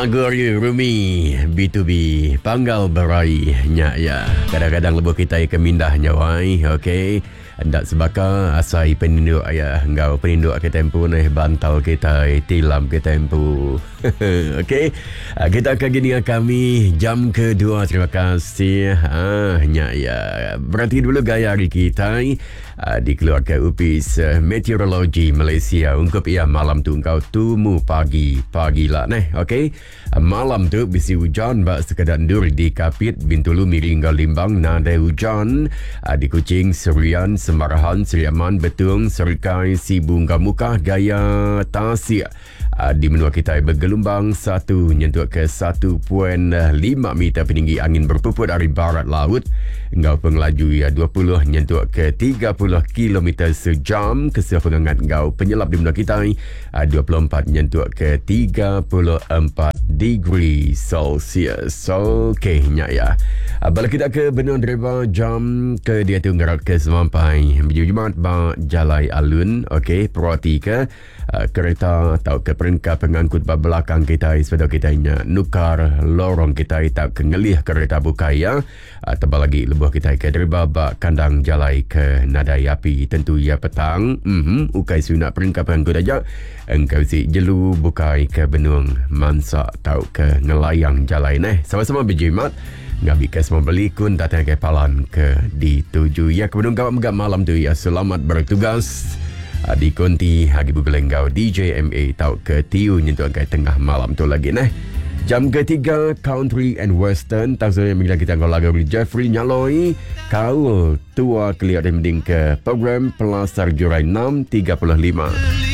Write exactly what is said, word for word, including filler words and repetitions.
Lagu Rumi B to B Panggal Berai nya ya. Kadang-kadang lebuh kita akan mindah nyawai. Okey. Hendak sebaka asai peninduk ayah engkau peninduk ke tempo nih bantal kita tilam ke tempo. Okey. Kita akan gini kami jam kedua. Terima kasih. Ah nya ya. Berarti dulu gaya hari kita uh, dikeluarkan U P I S uh, Meteorologi Malaysia. Ungkup ia malam tu engkau tumu pagi pagi lah nih. Okey. Uh, malam tu bisi hujan bak sekadar dur di Kapit Bintulu Miring Limbang nada hujan uh, di Kuching Serian Semarahan Seriaman Betung Serkai Sibung Kamukah Gaya Tasik uh, di menua kita bergelombang satu nyentuh ke satu perpuluhan lima meter peninggi angin berpuput dari barat laut engkau pengelaju ya dua puluh nyentuh ke tiga puluh kilometer sejam kesepengangan engkau penyelap di menua kita uh, dua puluh empat nyentuh ke tiga puluh empat degree Celsius. Okey nya ya. Uh, balik kita ke benua dereba jam ke dia tu ngerat ke semampai berjumat ba jalai alun. Okey perhati ke uh, kereta atau ke perangkap pengangkut ba belakang kita sepeda kita nya nukar lorong kita tak kengelih kereta bukaya uh, tebal lagi lebuh kita ke dereba ba kandang jalai ke nadai api tentu ya petang. Mhm ukai sunak perangkap pengangkut aja engkau si jelu bukai ke benung mansa tau ke ngelayang jalai neh sama-sama berjimat ngabi ke semua beli kun datang ke palan ke dituju ya ke benung kawan megap malam tu ya selamat bertugas di konti hagi bugelenggau D J M A tau ke tiu nyentuh ke tengah malam tu lagi neh jam ketiga country and western tahu saya bila kita ngau lagu Jeffrey Nyaloi kau tua kelihatan mending ke program Pelasar Jurai enam tiga puluh lima.